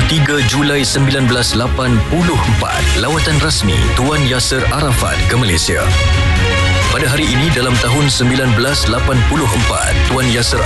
3 Julai 1984, lawatan rasmi Tuan Yasser Arafat ke Malaysia. Pada hari ini dalam tahun 1984, Tuan Yasser